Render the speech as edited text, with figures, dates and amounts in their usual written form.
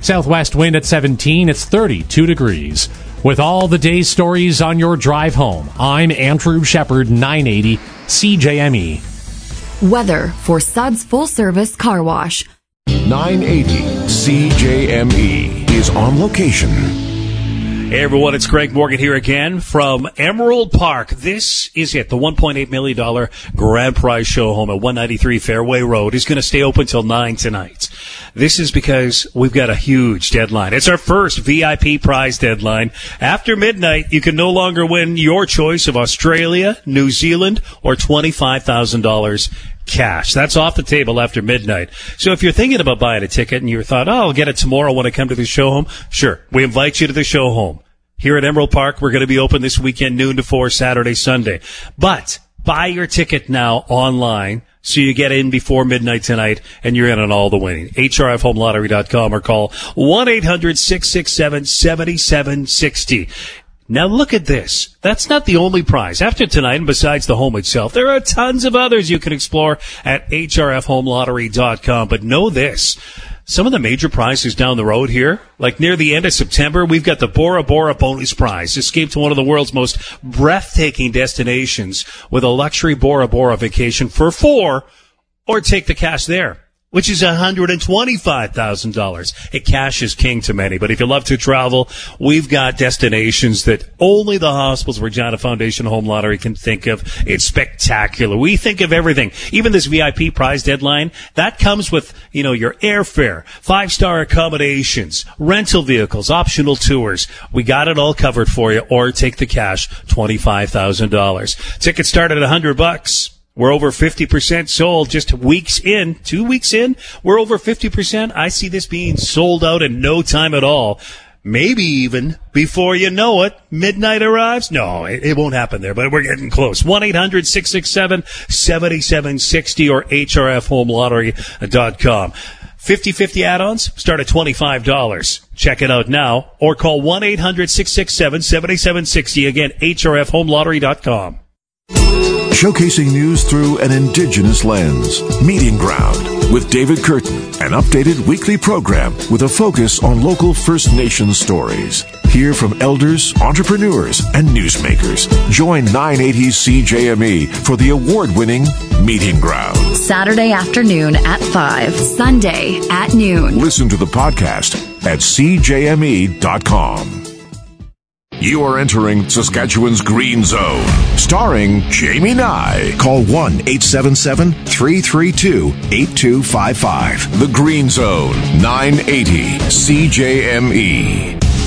Southwest wind at 17. It's 32 degrees. With all the day's stories on your drive home, I'm Andrew Shepard, 980 CJME. Weather for Suds Full Service Car Wash. 980 CJME is on location. Hey everyone, it's Greg Morgan here again from Emerald Park. This is it. The $1.8 million grand prize show home at 193 Fairway Road is going to stay open till 9 tonight. This is because we've got a huge deadline. It's our first VIP prize deadline. After midnight, you can no longer win your choice of Australia, New Zealand, or $25,000 cash. That's off the table after midnight. So if you're thinking about buying a ticket and you thought, I'll get it tomorrow when I come to the show home, sure, we invite you to the show home. Here at Emerald Park, we're going to be open this weekend, noon to 4, Saturday, Sunday. But buy your ticket now online so you get in before midnight tonight and you're in on all the winning. HRFHomeLottery.com or call 1-800-667-7760. Now look at this. That's not the only prize. After tonight, and besides the home itself, there are tons of others you can explore at HRFHomeLottery.com. But know this. Some of the major prizes down the road here, like near the end of September, we've got the Bora Bora bonus prize. Escape to one of the world's most breathtaking destinations with a luxury Bora Bora vacation for 4, or take the cash there, which is $125,000. Hey, cash is king to many, but if you love to travel, we've got destinations that only the Hospitals Regina Foundation Home Lottery can think of. It's spectacular. We think of everything. Even this VIP prize deadline, that comes with, your airfare, 5-star accommodations, rental vehicles, optional tours. We got it all covered for you, or take the cash, $25,000. Tickets start at $100. We're over 50% sold just 2 weeks in. We're over 50%. I see this being sold out in no time at all. Maybe even before you know it, midnight arrives. No, it won't happen there, but we're getting close. 1-800-667-7760 or HRFHomeLottery.com. 50/50 add-ons start at $25. Check it out now or call 1-800-667-7760. Again, HRFHomeLottery.com. Showcasing news through an Indigenous lens. Meeting Ground with David Curtin, an updated weekly program with a focus on local First Nations stories. Hear from elders, entrepreneurs, and newsmakers. Join 980 CJME for the award-winning Meeting Ground. Saturday afternoon at 5, Sunday at noon. Listen to the podcast at CJME.com. You are entering Saskatchewan's Green Zone, starring Jamie Nye. Call 1-877-332-8255. The Green Zone, 980 CJME.